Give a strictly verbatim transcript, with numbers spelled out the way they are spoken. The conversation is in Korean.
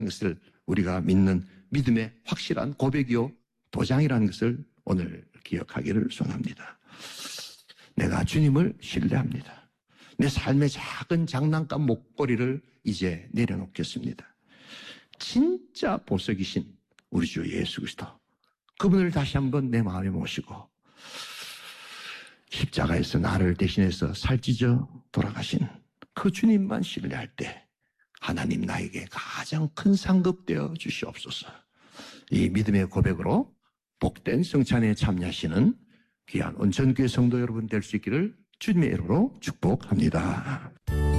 것을 우리가 믿는 믿음의 확실한 고백이요 도장이라는 것을 오늘 기억하기를 소원합니다. 내가 주님을 신뢰합니다. 내 삶의 작은 장난감 목걸이를 이제 내려놓겠습니다. 진짜 보석이신 우리 주 예수 그리스도, 그분을 다시 한번 내 마음에 모시고 십자가에서 나를 대신해서 살찌져 돌아가신 그 주님만 신뢰할 때 하나님 나에게 가장 큰 상급되어 주시옵소서. 이 믿음의 고백으로 복된 성찬에 참여하시는 귀한 온천교회 성도 여러분 될 수 있기를 주님의 이름으로 축복합니다.